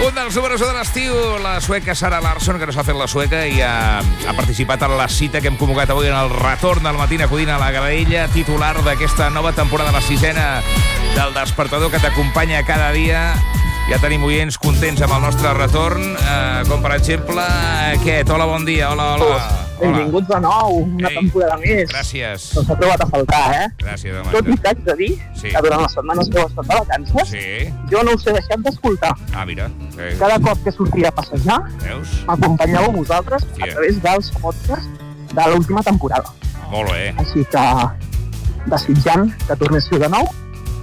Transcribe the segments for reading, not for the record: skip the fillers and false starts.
punt del número 1 de l'estiu, la sueca Sara Larsson, que no s'ha fet la sueca i ha participat en la cita que hem convocat avui en el retorn del matí acudint a la graella, titular d'aquesta nova temporada, la 6a del Despertador, que t'acompanya cada dia. Ja tenim oients contents amb el nostre retorn, com per exemple aquest. Hola, bon dia, hola. Benvinguts de nou, una temporada més. Gràcies. No s'ha trobat a faltar, Gràcies, home. Tot i que haig de dir que durant les setmanes que heu estat de vacances, jo no us he deixat d'escoltar. Mira. Cada cop que sortia a passejar, m'acompanyàveu vosaltres a través dels podcasts de l'última temporada. Molt bé. Així que desitjant que tornéssiu de nou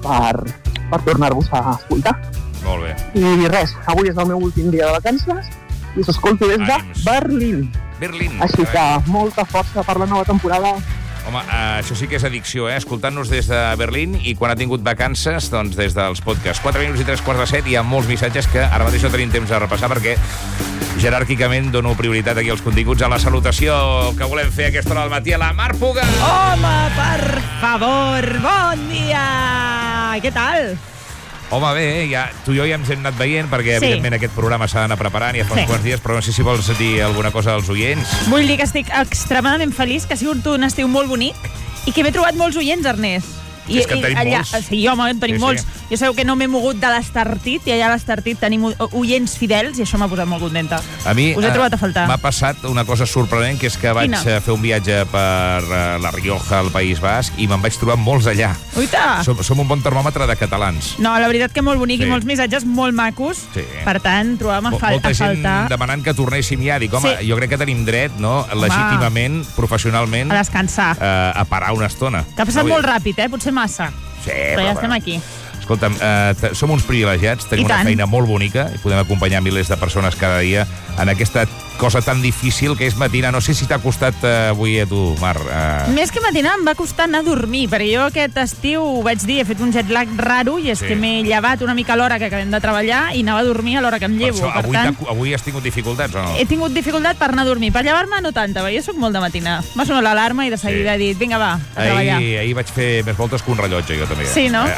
per tornar-vos a escoltar. Molt bé. I res, avui és el meu últim dia de vacances i us escolto des de Berlín. Així que molta força per la nova temporada. Home, això sí que és addicció, escoltant-nos des de Berlín i quan ha tingut vacances, doncs des dels podcasts. 4 minuts i 3:45, hi ha molts missatges que ara mateix no tenim temps de repassar perquè jeràrquicament dono prioritat aquí als continguts. A la salutació que volem fer a aquesta hora del matí a la Mar Puga. Home, per favor, bon dia! Què tal? Home, bé, tu i jo ja ens hem anat veient perquè, evidentment, aquest programa s'ha d'anar preparant i ja fa uns quants dies, però no sé si vols dir alguna cosa als oients. Vull dir que estic extremadament feliç, que ha sigut un estiu molt bonic i que m'he trobat molts oients, Ernest. És que en tenim molts. Sí, home, en tenim molts. Jo sabeu que no m'he mogut de l'Estartit i allà a l'Estartit tenim oients fidels i això m'ha posat molt contenta. A mi us he trobat a faltar. M'ha passat una cosa sorprenent, que és que vaig fer un viatge per la Rioja, al País Basc, i me'n vaig trobar molts allà. Uita! Som un bon termòmetre de catalans. No, la veritat que molt bonic i molts missatges molt macos. Per tant, trobàvem a faltar. Molta gent demanant que tornéssim ja. Dic, home, jo crec que tenim dret, no?, legítimament, professionalment, a descansar, a parar una estona. Que ha passat molt ràpid, potser massa. Sí, però ja estem aquí. Escolta'm, som uns privilegiats, tenim una feina molt bonica i podem acompanyar milers de persones cada dia en aquesta cosa tan difícil que és matinar. No sé si t'ha costat avui a tu, Mar. Més que matinar em va costar anar a dormir, perquè jo aquest estiu, ho vaig dir, he fet un jet lag raro i és que m'he llevat una mica a l'hora que acabem de treballar i anava a dormir a l'hora que em llevo. Per tant, avui has tingut dificultats o no? He tingut dificultat per anar a dormir. Per llevar-me no tanta, perquè jo soc molt de matinar. M'ha sonat l'alarma i de seguida he dit, vinga, va, a treballar. Ahir vaig fer més voltes que un rellotge, jo també. Sí, no?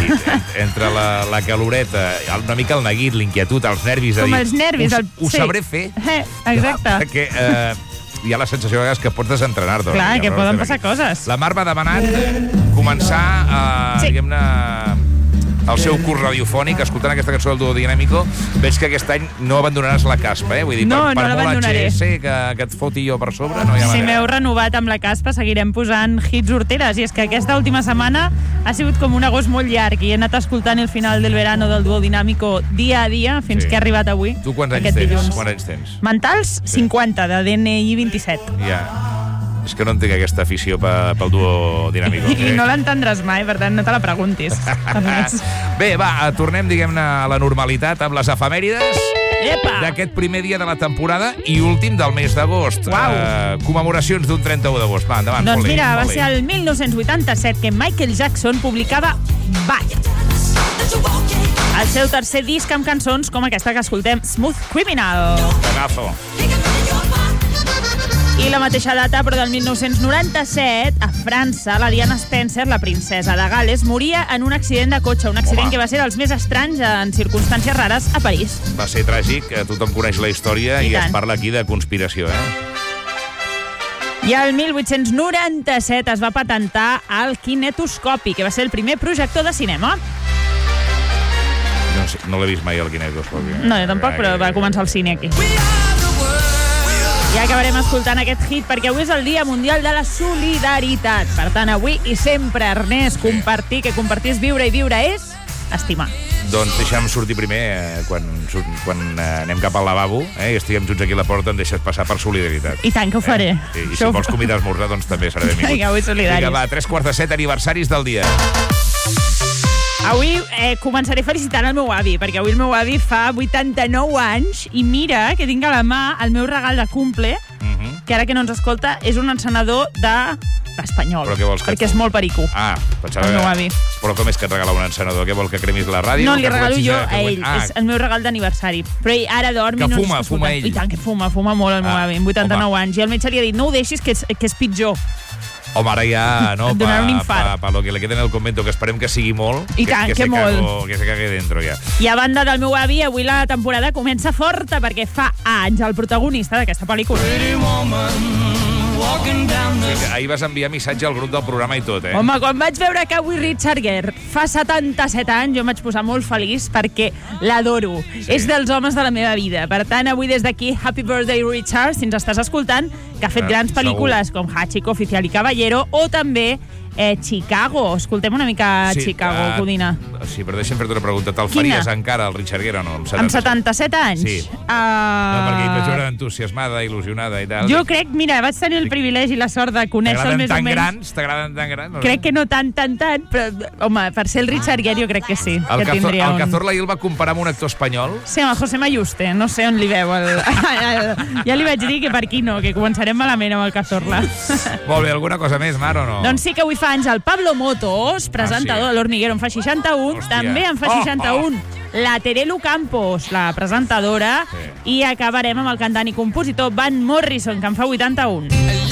Entre la caloreta, una mica el neguit, l'inquietud, els nervis. Com els nervis. Ho sabré fer. Exacte. Perquè hi ha la sensació de vegades que pots desentrenar-te. Clar, que poden passar coses. La Mar va demanant començar diguem-ne, el seu curs radiofònic, escoltant aquesta cançó del Duo Dinámico. Veig que aquest any no abandonaràs la caspa, Vull dir, per molt HS que et foti jo per sobre, no hi ha manera. Si m'heu renovat amb la caspa, seguirem posant hits horteres. I és que aquesta última setmana ha sigut com un agost molt llarg i he anat escoltant el final del verano del Duo Dinámico dia a dia fins que he arribat avui. Tu quants anys tens? Mentals, 50, de DNI 27. Ja. És que no entenc aquesta afició pel Duo Dinámico. I no l'entendràs mai, per tant, no te la preguntis. Bé, va, tornem, diguem-ne, a la normalitat amb les efemèrides d'aquest primer dia de la temporada i últim del mes d'agost. Commemoracions d'un 31 d'agost. Va, endavant. Doncs mira, va ser el 1987 que Michael Jackson publicava Bad, el seu tercer disc amb cançons com aquesta que escoltem, Smooth Criminal. Pedazo. I la mateixa data, però del 1997, a França, la Diana Spencer, la princesa de Gales, moria en un accident de cotxe, un accident que va ser dels més estranys en circumstàncies rares a París. Va ser tràgic, tothom coneix la història i es parla aquí de conspiració, I el 1897 es va patentar el kinetoscopi, que va ser el primer projector de cinema. No l'he vist mai, el kinetoscopi. No, jo tampoc, però va començar el cine aquí. I acabarem escoltant aquest hit perquè avui és el Dia Mundial de la Solidaritat. Per tant, avui i sempre, Ernest, compartir, que compartir és viure i viure és estimar. Doncs deixa'm sortir primer quan anem cap al lavabo i estiguem junts aquí a la porta, em deixes passar per solidaritat. I tant que ho faré. I si vols convidar a esmorzar, doncs també serà benvingut. Vinga, avui solidaris. Vinga, va, 3:45, aniversaris del dia. Avui començaré felicitant el meu avi, perquè avui el meu avi fa 89 anys i mira que tinc a la mà el meu regal de cumple, que ara que no ens escolta és un encenedor d'Espanyol. Però què vols? Perquè és molt perico. Pensava... El meu avi. Però com és que et regala un encenedor? Què vol, que cremis la ràdio? No, li regalo jo a ell. És el meu regal d'aniversari. Però ell ara dorm i no ens escolta. Fuma ell. I tant que fuma molt el meu avi, amb 89 anys. I el metge li ha dit, no ho deixis, que és pitjor. Home, ara ja, no, et donarà un infart. pa lo que le queda en el convento, que esperem que sigui molt, I que molt. Que se cague dentro, ja. I a banda del meu avi, avui la temporada comença forta, perquè fa anys el protagonista d'aquesta pel·lícula. Ahir vas enviar missatge al grup del programa i tot, eh? Home, quan vaig veure que avui Richard Gere fa 77 anys, jo em vaig posar molt feliç perquè l'adoro. Sí. És dels homes de la meva vida. Per tant, avui des d'aquí, Happy Birthday, Richard, si ens estàs escoltant, que ha fet grans pel·lícules com Hachiko, Oficial i Caballero, o també Chicago. Escoltem una mica Chicago, Codina. Sí, però deixa'm fer-te una pregunta. Te'l faries encara, el Richard Gere, o no? Amb 77 anys? Sí. No, perquè et veig entusiasmada, il·lusionada i tal. Jo crec, mira, vaig tenir el privilegi i la sort de conèixer-lo més o menys. T'agraden tan grans? Crec que no tant, però, home, per ser el Richard Gere jo crec que sí. El Cazorla ahir el va comparar amb un actor espanyol? Sí, amb el José Mayuste. No sé on li veu. Ja li vaig dir que per aquí no, que començarem malament amb el Cazorla. Molt bé, alguna cosa més, Mar, o no? Doncs sí que avui fa anys el Pablo Motos, presentador de l'Hormiguero, en fa 61. Hòstia. També en fa 61 la Terelu Campos, la presentadora, i acabarem amb el cantant i compositor Van Morrison, que en fa 81.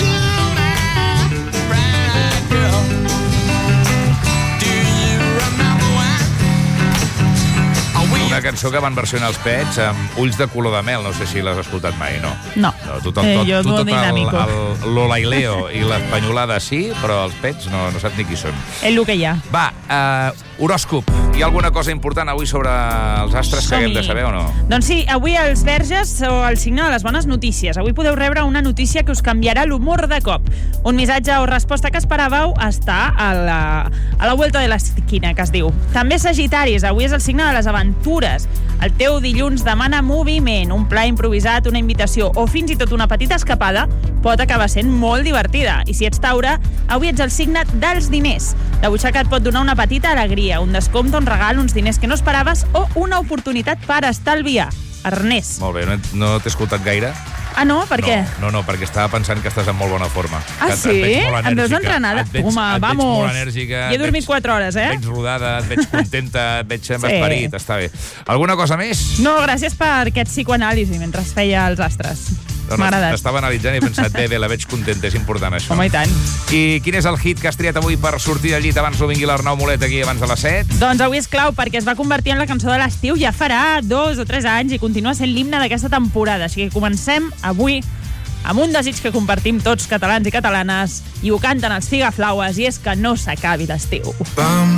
Una cançó que van versionar els Pets amb ulls de color de mel. No sé si l'has escoltat mai, no? No. Tot l'Olaileo i l'Espanyolada sí, però els Pets no saps ni qui són. És el que hi ha. Va, horòscop. Hi ha alguna cosa important avui sobre els astres que haguem de saber o no? Doncs sí, avui els Verges són el signe de les bones notícies. Avui podeu rebre una notícia que us canviarà l'humor de cop. Un missatge o resposta que esperàveu està a la vuelta de l'esquina, que es diu. També Sagitaris, avui és el signe de les aventures. El teu dilluns demana moviment, un pla improvisat, una invitació o fins i tot una petita escapada pot acabar sent molt divertida. I si ets Taure, avui ets el signe dels diners. La butxaca et pot donar una petita alegria, un descompte, un regal, uns diners que no esperaves o una oportunitat per estalviar. Ernest. Molt bé, no t'he escoltat gaire. Ah, no? Per què? No, perquè estava pensant que estàs en molt bona forma. Ah, sí? Em veus entrenada? Home, vamos. Molt enèrgica. I he dormit 4 hores, eh? Et veig rodada, et veig contenta, et veig amb esperit, està bé. Alguna cosa més? No, gràcies per aquest psicoanàlisi mentre feia els astres. M'ha agradat. T'estava analitzant i he pensat, bé, la veig contenta, és important això. Home, i tant. I quin és el hit que has triat avui per sortir del llit abans no vingui l'Arnau Molet aquí abans de les 7? Doncs avui és clau perquè es va convertir en la cançó de l'estiu, ja farà 2 o 3 anys i continua sent l'himne d'aquesta temporada. Així que comencem avui amb un desig que compartim tots catalans i catalanes i ho canten els Figaflaues, i és que no s'acabi l'estiu.